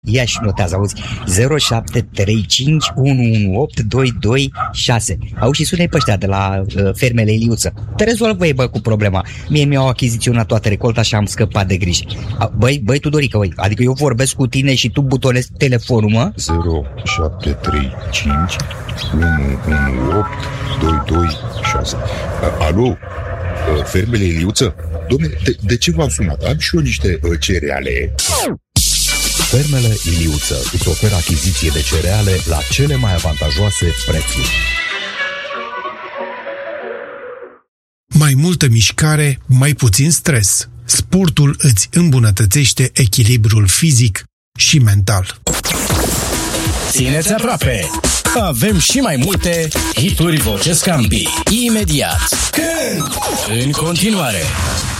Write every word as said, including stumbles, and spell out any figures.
Ia și notează, auzi, zero șapte trei cinci unu unu opt doi doi șase. Auzi și sună-i pe ăștia de la uh, fermele Iliuță. Te rezolvă-i, bă, cu problema. Mie mi-au achiziționat toată recolta și am scăpat de griji. Băi, băi, Tudorică, băi, adică eu vorbesc cu tine și tu butonezi telefonul, mă? zero șapte trei cinci unu unu opt doi doi șase. Alo? Fermele Iliuță? Dom'le, de, de ce v-am sunat? Am și eu niște uh, cereale. Fermele Iliuță îți oferă achiziție de cereale la cele mai avantajoase prețuri. Mai multă mișcare, mai puțin stres. Sportul îți îmbunătățește echilibrul fizic și mental. Țineți aproape! Avem și mai multe hituri Voce Scampi. Imediat! Când? În continuare!